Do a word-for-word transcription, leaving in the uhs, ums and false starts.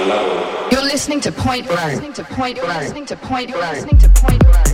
al lado. You're listening to Point Blank. Listening to Point Blank. Listening to Point Blank. Listening to Point Blank.